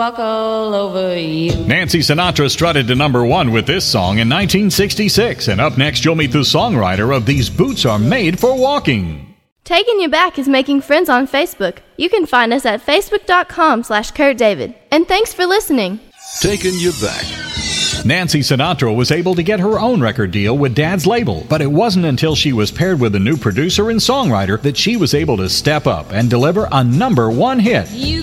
Walk all over you. Nancy Sinatra strutted to number one with this song in 1966. And up next, you'll meet the songwriter of These Boots Are Made for Walking. Taking You Back is making friends on Facebook. You can find us at facebook.com/KurtDavid. And thanks for listening. Taking You Back. Nancy Sinatra was able to get her own record deal with Dad's label, but it wasn't until she was paired with a new producer and songwriter that she was able to step up and deliver a number one hit.